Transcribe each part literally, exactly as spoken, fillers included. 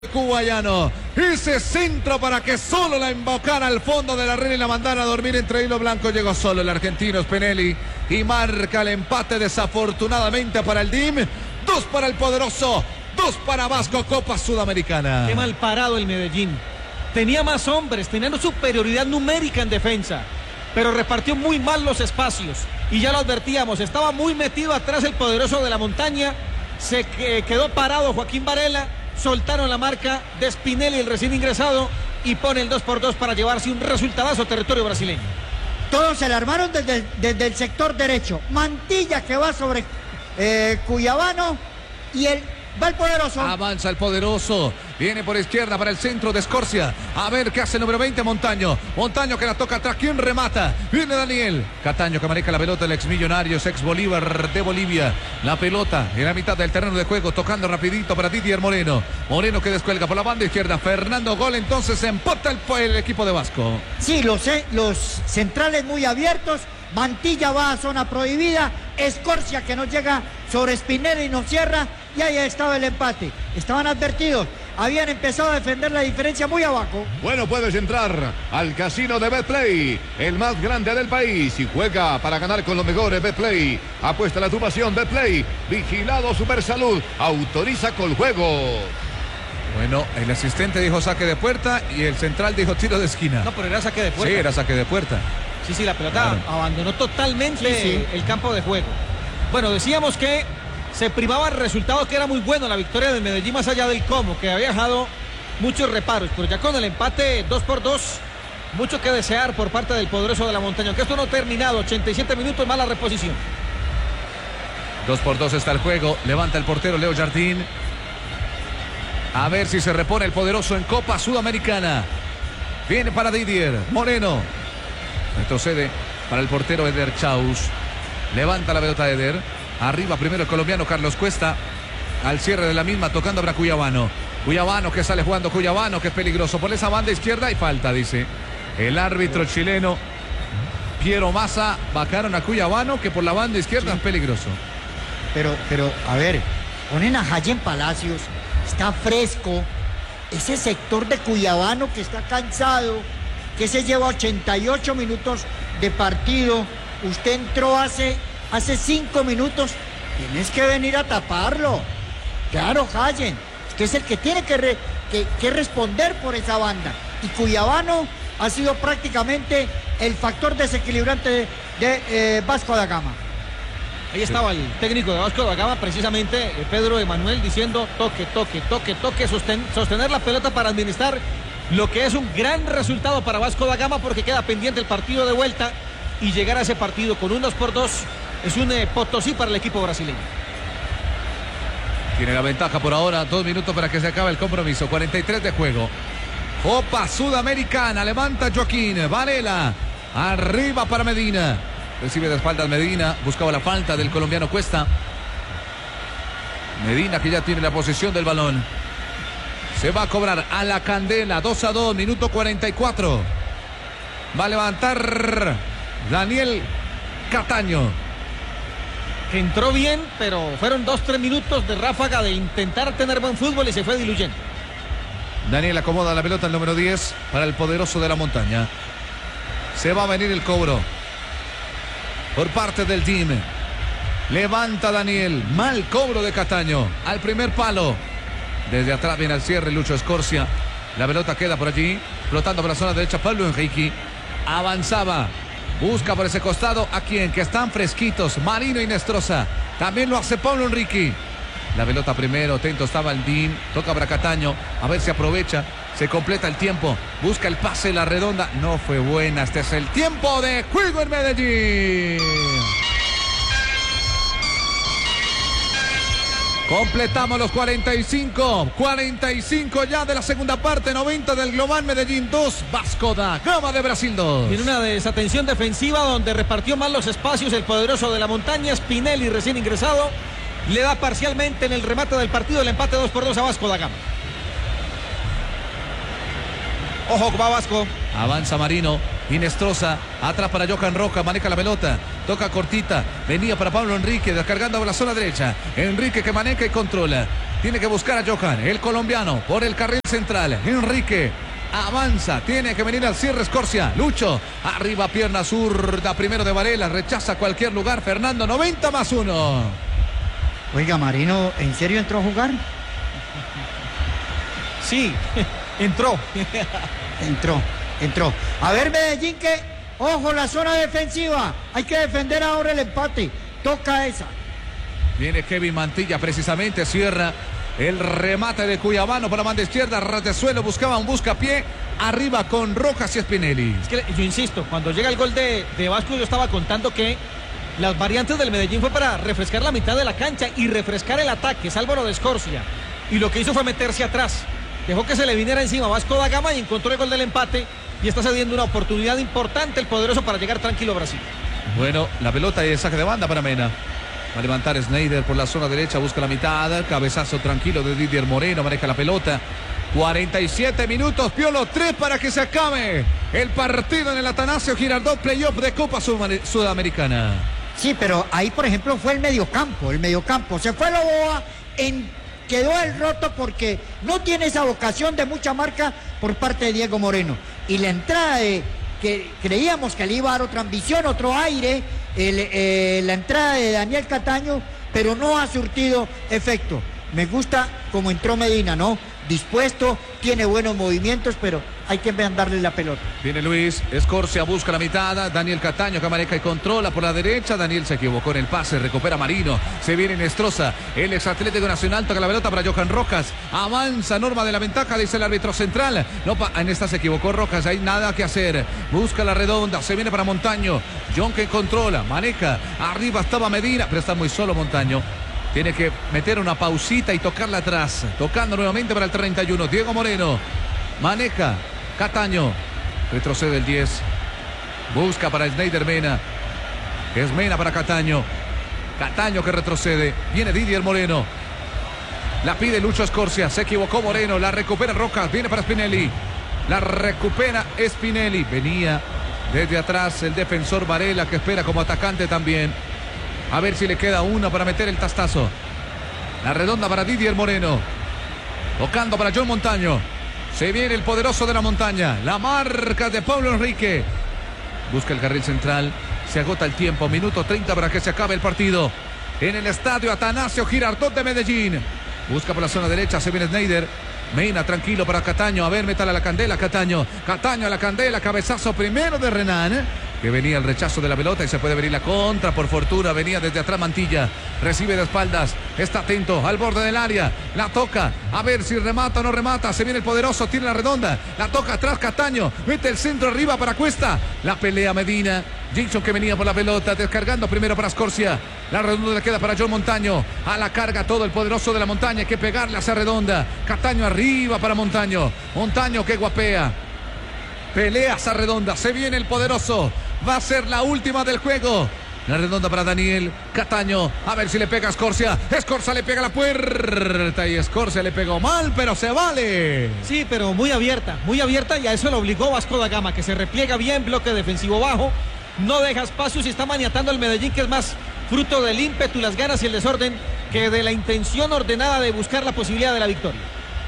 Cuballano, ese centro para que solo la embocara al fondo de la red y la mandara a dormir entre hilo blanco. Llegó solo el argentino Spinelli y marca el empate desafortunadamente para el D I M. Dos para el poderoso, dos para Vasco, Copa Sudamericana. Qué mal parado el Medellín. Tenía más hombres, tenía superioridad numérica en defensa, pero repartió muy mal los espacios. Y ya lo advertíamos, estaba muy metido atrás el poderoso de la montaña. Se quedó parado Joaquín Varela. Soltaron la marca de Spinelli, el recién ingresado, y pone el dos por dos para llevarse un resultadazo territorio brasileño. Todos se la armaron desde, desde el sector derecho. Mantilla que va sobre eh, Cuyabano y el va el poderoso. Avanza el poderoso. Viene por izquierda para el centro de Escorcia. A ver qué hace el número veinte, Montaño. Montaño que la toca atrás. ¿Quién remata? Viene Daniel. Cataño que maneja la pelota. El ex Millonarios, ex Bolívar de Bolivia. La pelota en la mitad del terreno de juego. Tocando rapidito para Didier Moreno. Moreno que descuelga por la banda izquierda. Fernando Gol. Entonces empata el, el equipo de Vasco. Sí, los, los centrales muy abiertos. Mantilla va a zona prohibida. Escorcia que no llega sobre Spinelli y nos cierra. Y ahí estaba el empate. Estaban advertidos. Habían empezado a defender la diferencia muy abajo. Bueno, puedes entrar al casino de Betplay, el más grande del país, y juega para ganar con los mejores. Betplay, apuesta la tu pasión. Betplay, vigilado Supersalud, autoriza con juego. Bueno, el asistente dijo saque de puerta y el central dijo tiro de esquina. No, pero era saque de puerta. Sí, era saque de puerta. Sí, sí, la pelota Claro. abandonó totalmente Sí, sí. el campo de juego. Bueno, decíamos que se privaba el resultado, que era muy bueno la victoria del Medellín, más allá del cómo, que había dejado muchos reparos, pero ya con el empate dos por dos, mucho que desear por parte del poderoso de la montaña, aunque esto no ha terminado. Ochenta y siete minutos más la reposición. Dos por dos está el juego. Levanta el portero Leo Jardín. A ver si se repone el poderoso en Copa Sudamericana. Viene para Didier Moreno. Retrocede para el portero Eder Chaus. Levanta la pelota Eder. Arriba primero el colombiano Carlos Cuesta. Al cierre de la misma tocando para Cuyabano. Cuyabano que sale jugando Cuyabano, que es peligroso. Por esa banda izquierda y falta, dice el árbitro chileno Piero Massa. Bajaron a Cuyabano, que por la banda izquierda Sí. es peligroso. Pero, pero, a ver, ponen a Jayen Palacios. Está fresco. Ese sector de Cuyabano que está cansado, que se lleva ochenta y ocho minutos de partido. Usted entró hace... Hace cinco minutos, tienes que venir a taparlo. Claro, Jayen, que es el que tiene que, re, que, que responder por esa banda. Y Cuyabano ha sido prácticamente el factor desequilibrante de, de eh, Vasco da Gama. Ahí estaba el técnico de Vasco da Gama, precisamente eh, Pedro Emanuel, diciendo toque, toque, toque, toque, sosten, sostener la pelota para administrar lo que es un gran resultado para Vasco da Gama, porque queda pendiente el partido de vuelta y llegar a ese partido con un dos por dos es un eh, potosí para el equipo brasileño. Tiene la ventaja por ahora. Dos minutos para que se acabe el compromiso. cuarenta y tres de juego. Copa Sudamericana. Levanta Joaquín Varela. Arriba para Medina. Recibe de espaldas Medina. Buscaba la falta del colombiano Cuesta. Medina que ya tiene la posesión del balón. Se va a cobrar a la candela. dos a dos. Minuto cuarenta y cuatro. Va a levantar Daniel Cataño. Que entró bien, pero fueron dos, tres minutos de ráfaga de intentar tener buen fútbol y se fue diluyendo. Daniel acomoda la pelota al número diez para el poderoso de la montaña. Se va a venir el cobro por parte del team. Levanta Daniel. Mal cobro de Cataño. Al primer palo. Desde atrás viene al cierre Lucho Escorcia. La pelota queda por allí. Flotando por la zona derecha Pablo Enrique. Avanzaba. Busca por ese costado a quien, que están fresquitos, Marino y Nestroza. También lo hace Pablo Enrique. La pelota primero, atento estaba el Dean. Toca para Cataño, a ver si aprovecha. Se completa el tiempo, busca el pase, la redonda. No fue buena, este es el tiempo de juego en Medellín. Completamos los cuarenta y cinco. cuarenta y cinco ya de la segunda parte. noventa del global. Medellín dos. Vasco da Gama de Brasil dos. Tiene una desatención defensiva donde repartió mal los espacios el poderoso de la montaña. Spinelli, recién ingresado, le da parcialmente en el remate del partido el empate dos por dos a Vasco da Gama. Ojo, va Vasco. Avanza Marino. Inestrosa, atrás para Johan Roca, maneja la pelota, toca cortita, venía para Pablo Enrique, descargando a la zona derecha. Enrique que maneja y controla. Tiene que buscar a Johan, el colombiano, por el carril central. Enrique avanza, tiene que venir al cierre Escorcia. Lucho, arriba pierna zurda, primero de Varela, rechaza cualquier lugar. Fernando, noventa más uno. Oiga, Marino, ¿en serio entró a jugar? Sí, entró. Entró, entró. A ver, Medellín, que, ojo, la zona defensiva. Hay que defender ahora el empate. Toca esa. Viene Kevin Mantilla, precisamente, cierra el remate de Cuyabano por la banda izquierda, ras de suelo, buscaba un buscapié, arriba con Rojas y Spinelli. Es que yo insisto, cuando llega el gol de, de Vasco, yo estaba contando que las variantes del Medellín fue para refrescar la mitad de la cancha y refrescar el ataque, es Álvaro de Escorcia. Y lo que hizo fue meterse atrás. Dejó que se le viniera encima Vasco da Gama y encontró el gol del empate y está cediendo una oportunidad importante el poderoso para llegar tranquilo a Brasil. Bueno, la pelota y el saque de banda para Mena. Va a levantar Sneijder por la zona derecha, busca la mitad, cabezazo tranquilo de Didier Moreno, maneja la pelota. cuarenta y siete minutos, Piolo, tres para que se acabe el partido en el Atanasio Girardot, playoff de Copa Sudamericana. Sí, pero ahí, por ejemplo, fue el mediocampo, el mediocampo. Se fue Loboa, en, quedó el roto porque no tiene esa vocación de mucha marca por parte de Diego Moreno. Y la entrada de, que creíamos que le iba a dar otra ambición, otro aire, el, eh, la entrada de Daniel Cataño, pero no ha surtido efecto. Me gusta como entró Medina, ¿no? Dispuesto, tiene buenos movimientos, pero hay que darle la pelota. Viene Luis, Escorcia busca la mitad, Daniel Cataño que maneja y controla por la derecha, Daniel se equivocó en el pase, recupera Marino, se viene Nestroza, el ex Atlético Nacional, toca la pelota para Johan Rojas, avanza Norma de la ventaja, dice el árbitro central, no, en esta se equivocó Rojas, hay nada que hacer, busca la redonda, se viene para Montaño, John que controla, maneja, arriba estaba Medina, pero está muy solo Montaño. Tiene que meter una pausita y tocarla atrás. Tocando nuevamente para el treinta y uno. Diego Moreno. Maneja. Cataño. Retrocede el diez. Busca para Sneijder Mena. Es Mena para Cataño. Cataño que retrocede. Viene Didier Moreno. La pide Lucho Escorcia. Se equivocó Moreno. La recupera Rojas. Viene para Spinelli. La recupera Spinelli. Venía desde atrás el defensor Varela que espera como atacante también. A ver si le queda una para meter el tastazo. La redonda para Didier Moreno. Tocando para John Montaño. Se viene el poderoso de la montaña. La marca de Pablo Enrique. Busca el carril central. Se agota el tiempo. Minuto treinta para que se acabe el partido. En el estadio Atanasio Girardot de Medellín. Busca por la zona derecha. Se viene Sneijder. Mena tranquilo para Cataño. A ver, métale a la candela Cataño. Cataño a la candela. Cabezazo primero de Renan. Que venía el rechazo de la pelota y se puede venir la contra. Por fortuna venía desde atrás Mantilla. Recibe de espaldas. Está atento al borde del área. La toca. A ver si remata o no remata. Se viene el poderoso. Tiene la redonda. La toca atrás Cataño. Mete el centro arriba para Cuesta. La pelea Medina. Jason que venía por la pelota. Descargando primero para Escorcia. La redonda le queda para John Montaño. A la carga todo el poderoso de la montaña. Hay que pegarle a esa redonda. Cataño arriba para Montaño. Montaño que guapea. Pelea esa redonda. Se viene el poderoso. Va a ser la última del juego. La redonda para Daniel Cataño. A ver si le pega a Escorcia. Escorcia le pega a la puerta. Y Escorcia le pegó mal, pero se vale. Sí, pero muy abierta. Muy abierta y a eso le obligó Vasco da Gama, que se repliega bien, bloque defensivo bajo. No deja espacios y está maniatando el Medellín, que es más fruto del ímpetu, las ganas y el desorden que de la intención ordenada de buscar la posibilidad de la victoria.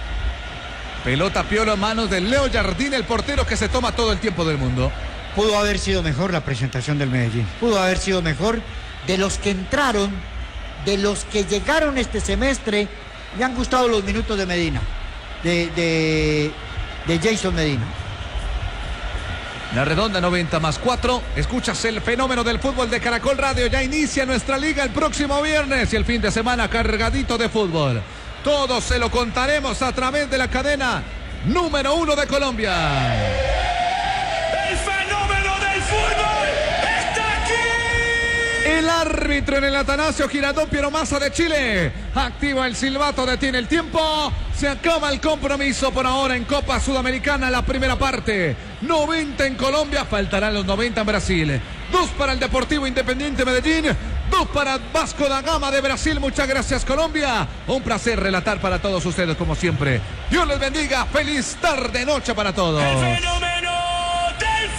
Pelota Piolo en manos de Leo Jardín, el portero que se toma todo el tiempo del mundo. Pudo haber sido mejor la presentación del Medellín. Pudo haber sido mejor. De los que entraron, de los que llegaron este semestre, me han gustado los minutos de Medina. De, de, de Jason Medina. La redonda noventa más cuatro. Escuchas el fenómeno del fútbol de Caracol Radio. Ya inicia nuestra liga el próximo viernes y el fin de semana cargadito de fútbol. Todo se lo contaremos a través de la cadena número uno de Colombia. El fenómeno del fútbol está aquí. El árbitro en el Atanasio Girardot Piero Massa de Chile activa el silbato, detiene el tiempo. Se acaba el compromiso por ahora en Copa Sudamericana, la primera parte. noventa en Colombia, faltarán los noventa en Brasil. Dos para el Deportivo Independiente Medellín, dos para Vasco da Gama de Brasil. Muchas gracias, Colombia. Un placer relatar para todos ustedes como siempre. Dios les bendiga. Feliz tarde, noche para todos. El fenómeno del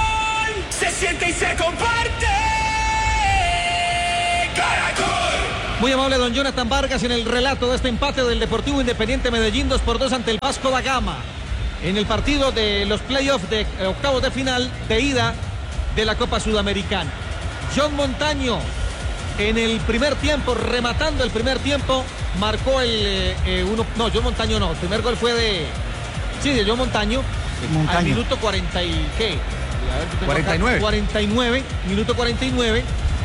fútbol se siente y se comparte. Caracol. Muy amable don Jonathan Vargas en el relato de este empate del Deportivo Independiente Medellín dos por dos ante el Vasco da Gama en el partido de los playoffs de eh, octavos de final de ida de la Copa Sudamericana. John Montaño en el primer tiempo, rematando el primer tiempo, marcó el eh, eh, uno, no, John Montaño no, el primer gol fue de, sí, de John Montaño, Montaño. al minuto cuarenta y, ¿qué? A ver, tengo cuarenta y acá, nueve. cuarenta y nueve, minuto cuarenta y nueve,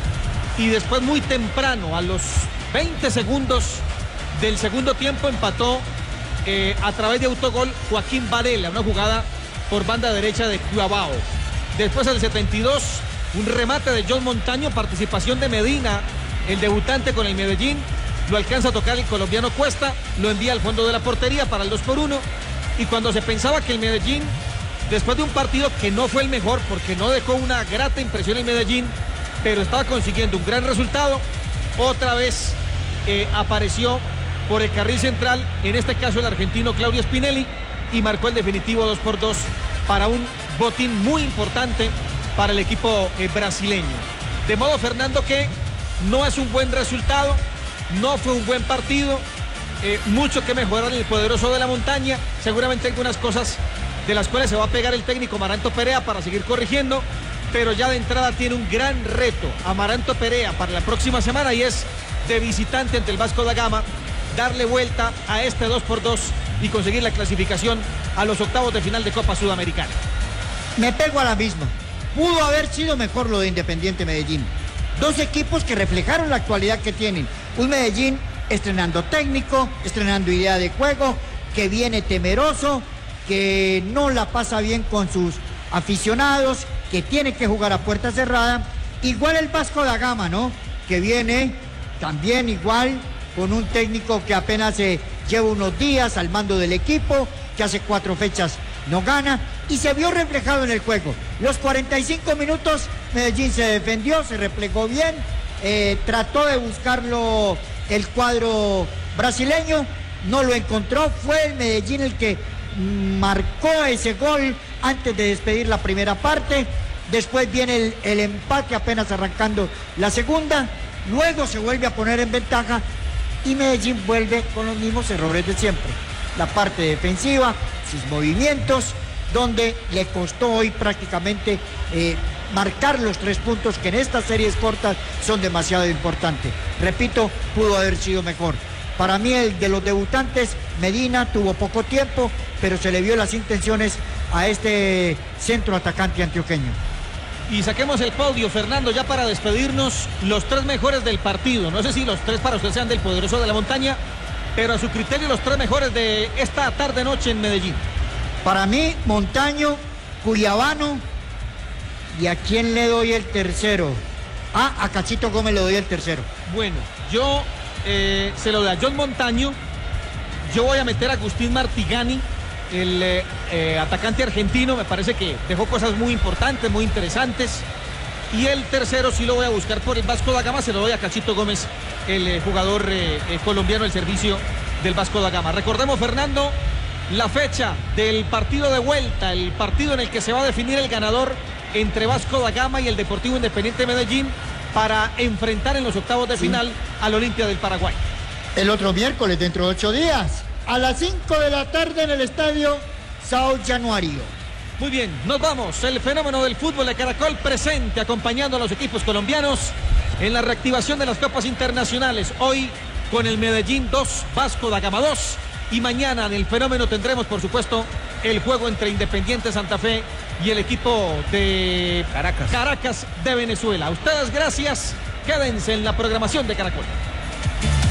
y después muy temprano, a los veinte segundos del segundo tiempo, empató eh, a través de autogol Joaquín Varela, una jugada por banda derecha de Cuiabao. Después al setenta y dos, un remate de John Montaño, participación de Medina, el debutante con el Medellín, lo alcanza a tocar el colombiano Cuesta, lo envía al fondo de la portería para el dos por uno, y cuando se pensaba que el Medellín, después de un partido que no fue el mejor, porque no dejó una grata impresión el Medellín, pero estaba consiguiendo un gran resultado, otra vez eh, apareció por el carril central, en este caso el argentino Claudio Spinelli, y marcó el definitivo dos por dos para un botín muy importante para el equipo eh, brasileño. De modo, Fernando, que no es un buen resultado, no fue un buen partido, eh, mucho que mejorar en el poderoso de la montaña, seguramente algunas cosas de las cuales se va a pegar el técnico Amaranto Perea para seguir corrigiendo, pero ya de entrada tiene un gran reto Amaranto Perea para la próxima semana, y es de visitante ante el Vasco da Gama, darle vuelta a este dos por dos y conseguir la clasificación a los octavos de final de Copa Sudamericana. Me pego a la misma. Pudo haber sido mejor lo de Independiente Medellín. Dos equipos que reflejaron la actualidad que tienen. Un Medellín estrenando técnico, estrenando idea de juego, que viene temeroso, que no la pasa bien con sus aficionados, que tiene que jugar a puerta cerrada. Igual el Vasco da Gama, ¿no? Que viene también igual con un técnico que apenas se lleva unos días al mando del equipo, que hace cuatro fechas no gana, y se vio reflejado en el juego. Los cuarenta y cinco minutos, Medellín se defendió, se replegó bien, eh, trató de buscarlo el cuadro brasileño, no lo encontró, fue el Medellín el que marcó ese gol antes de despedir la primera parte. Después viene el, el empate apenas arrancando la segunda, luego se vuelve a poner en ventaja y Medellín vuelve con los mismos errores de siempre. La parte defensiva, sus movimientos, donde le costó hoy prácticamente eh, marcar los tres puntos que en estas series cortas son demasiado importantes. Repito, pudo haber sido mejor. Para mí el de los debutantes, Medina, tuvo poco tiempo, pero se le vio las intenciones a este centro atacante antioqueño. Y saquemos el podio, Fernando, ya para despedirnos, los tres mejores del partido. No sé si los tres para usted sean del poderoso de la montaña, pero a su criterio los tres mejores de esta tarde-noche en Medellín. Para mí, Montaño, Cuiabano, ¿y a quién le doy el tercero? Ah, a Cachito Gómez le doy el tercero. Bueno, yo eh, se lo doy a John Montaño, yo voy a meter a Agustín Martigani, el eh, eh, atacante argentino, me parece que dejó cosas muy importantes, muy interesantes. Y el tercero sí lo voy a buscar por el Vasco da Gama, se lo doy a Cachito Gómez, el eh, jugador eh, eh, colombiano del servicio del Vasco da Gama. Recordemos, Fernando, la fecha del partido de vuelta, el partido en el que se va a definir el ganador entre Vasco da Gama y el Deportivo Independiente Medellín para enfrentar en los octavos de final al Olimpia del Paraguay. El otro miércoles, dentro de ocho días, a las cinco de la tarde en el estadio Sao Januario. Muy bien, nos vamos. El fenómeno del fútbol de Caracol presente, acompañando a los equipos colombianos en la reactivación de las copas internacionales. Hoy con el Medellín dos, Vasco da Gama dos. Y mañana en el fenómeno tendremos, por supuesto, el juego entre Independiente Santa Fe y el equipo de Caracas. Caracas de Venezuela. A ustedes gracias. Quédense en la programación de Caracol.